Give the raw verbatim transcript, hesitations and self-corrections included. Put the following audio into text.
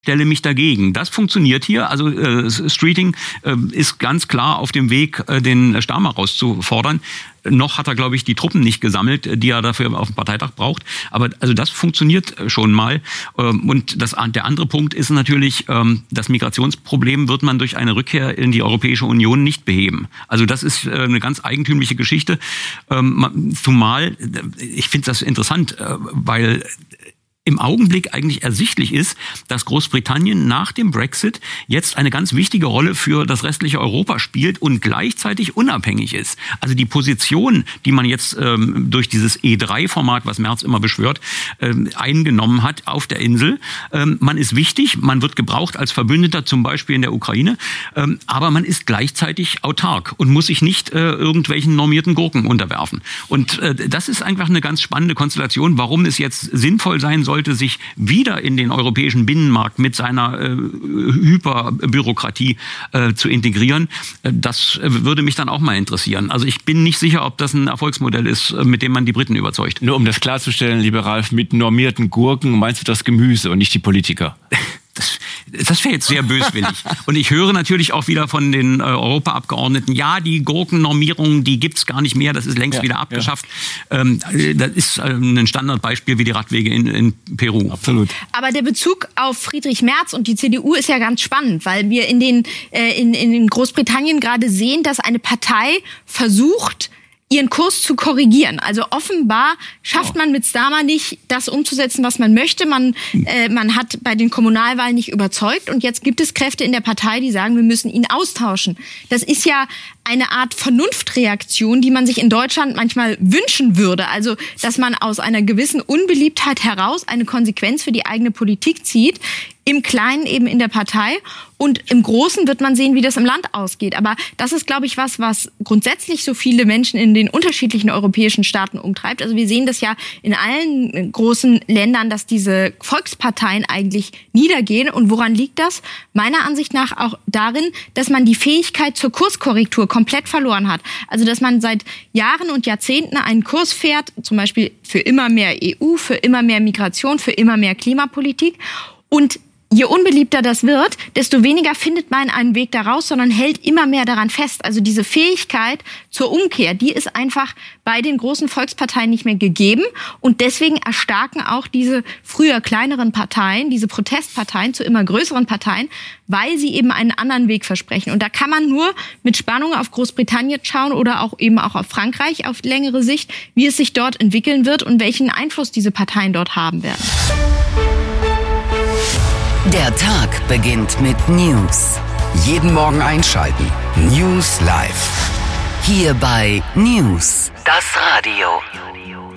stelle mich dagegen. Das funktioniert hier. Also äh, Streeting äh, ist ganz klar auf dem Weg, äh, den Starmer rauszufordern. Noch hat er, glaube ich, die Truppen nicht gesammelt, die er dafür auf dem Parteitag braucht. Aber also das funktioniert schon mal. Und das, der andere Punkt ist natürlich, das Migrationsproblem wird man durch eine Rückkehr in die Europäische Union nicht beheben. Also das ist eine ganz eigentümliche Geschichte. Zumal, ich finde das interessant, weil im Augenblick eigentlich ersichtlich ist, dass Großbritannien nach dem Brexit jetzt eine ganz wichtige Rolle für das restliche Europa spielt und gleichzeitig unabhängig ist. Also die Position, die man jetzt ähm, durch dieses E drei Format, was Merz immer beschwört, ähm, eingenommen hat auf der Insel. Ähm, man ist wichtig, man wird gebraucht als Verbündeter, zum Beispiel in der Ukraine, ähm, aber man ist gleichzeitig autark und muss sich nicht äh, irgendwelchen normierten Gurken unterwerfen. Und äh, das ist einfach eine ganz spannende Konstellation, warum es jetzt sinnvoll sein soll, sollte sich wieder in den europäischen Binnenmarkt mit seiner äh, Hyperbürokratie äh, zu integrieren. Das würde mich dann auch mal interessieren. Also ich bin nicht sicher, ob das ein Erfolgsmodell ist, mit dem man die Briten überzeugt. Nur um das klarzustellen, lieber Ralf, mit normierten Gurken meinst du das Gemüse und nicht die Politiker? Das, das wäre jetzt sehr böswillig. Und ich höre natürlich auch wieder von den äh, Europaabgeordneten, ja, die Gurkennormierung, die gibt's gar nicht mehr, das ist längst ja, wieder abgeschafft. Ja. Ähm, das ist äh, ein Standardbeispiel wie die Radwege in, in Peru. Absolut. Aber der Bezug auf Friedrich Merz und die C D U ist ja ganz spannend, weil wir in, den, äh, in, in Großbritannien gerade sehen, dass eine Partei versucht, ihren Kurs zu korrigieren. Also offenbar schafft man mit Starmer nicht, das umzusetzen, was man möchte. Man, äh, man hat bei den Kommunalwahlen nicht überzeugt und jetzt gibt es Kräfte in der Partei, die sagen, wir müssen ihn austauschen. Das ist ja eine Art Vernunftreaktion, die man sich in Deutschland manchmal wünschen würde. Also, dass man aus einer gewissen Unbeliebtheit heraus eine Konsequenz für die eigene Politik zieht. Im Kleinen eben in der Partei und im Großen wird man sehen, wie das im Land ausgeht. Aber das ist, glaube ich, was, was grundsätzlich so viele Menschen in den unterschiedlichen europäischen Staaten umtreibt. Also wir sehen das ja in allen großen Ländern, dass diese Volksparteien eigentlich niedergehen. Und woran liegt das? Meiner Ansicht nach auch darin, dass man die Fähigkeit zur Kurskorrektur komplett verloren hat. Also dass man seit Jahren und Jahrzehnten einen Kurs fährt, zum Beispiel für immer mehr E U, für immer mehr Migration, für immer mehr Klimapolitik. Und je unbeliebter das wird, desto weniger findet man einen Weg daraus, sondern hält immer mehr daran fest. Also diese Fähigkeit zur Umkehr, die ist einfach bei den großen Volksparteien nicht mehr gegeben. Und deswegen erstarken auch diese früher kleineren Parteien, diese Protestparteien zu immer größeren Parteien, weil sie eben einen anderen Weg versprechen. Und da kann man nur mit Spannung auf Großbritannien schauen oder auch eben auch auf Frankreich auf längere Sicht, wie es sich dort entwickeln wird und welchen Einfluss diese Parteien dort haben werden. Der Tag beginnt mit News. Jeden Morgen einschalten. News live. Hier bei News, das Radio.